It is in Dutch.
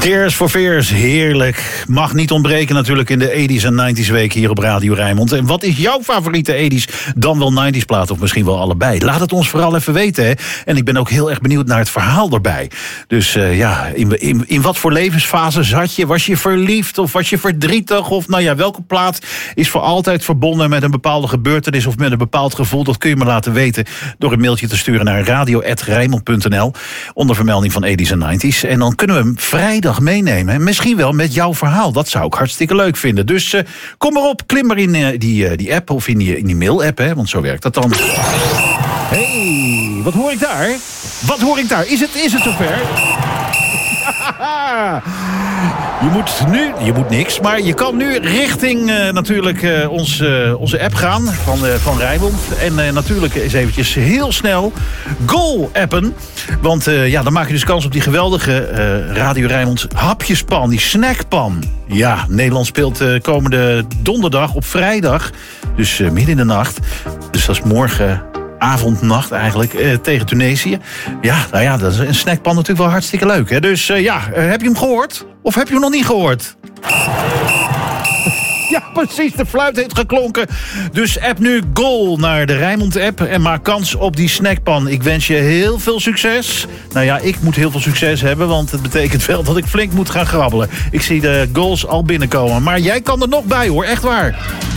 Tears for Fears, heerlijk. Mag niet ontbreken natuurlijk in de 80s en 90s week hier op Radio Rijnmond. En wat is jouw favoriete 80s, dan wel 90s plaat of misschien wel allebei? Laat het ons vooral even weten, hè. En ik ben ook heel erg benieuwd naar het verhaal erbij. Dus in wat voor levensfase zat je? Was je verliefd of was je verdrietig? Of nou ja, welke plaat is voor altijd verbonden met een bepaalde gebeurtenis of met een bepaald gevoel? Dat kun je me laten weten door een mailtje te sturen naar radio@rijnmond.nl onder vermelding van 80s en 90s. En dan kunnen we hem vrijdag meenemen. Misschien wel met jouw verhaal. Dat zou ik hartstikke leuk vinden. Dus kom maar op, klim maar in die app of in die mail-app, hè, want zo werkt dat dan. Hey, wat hoor ik daar? Wat hoor ik daar? Is het zover? Je moet niks, maar je kan nu richting natuurlijk onze app gaan van Rijnmond. En natuurlijk eens eventjes heel snel goal-appen. Want dan maak je dus kans op die geweldige Radio Rijnmond hapjespan, die snackpan. Ja, Nederland speelt komende donderdag op vrijdag, dus midden in de nacht. Dus dat is morgen avond-nacht eigenlijk, tegen Tunesië. Ja, nou ja, dat is een snackpan natuurlijk wel hartstikke leuk, hè? Dus heb je hem gehoord? Of heb je hem nog niet gehoord? Ja, precies, de fluit heeft geklonken. Dus app nu goal naar de Rijnmond-app en maak kans op die snackpan. Ik wens je heel veel succes. Nou ja, ik moet heel veel succes hebben, want het betekent wel dat ik flink moet gaan grabbelen. Ik zie de goals al binnenkomen, maar jij kan er nog bij, hoor, echt waar.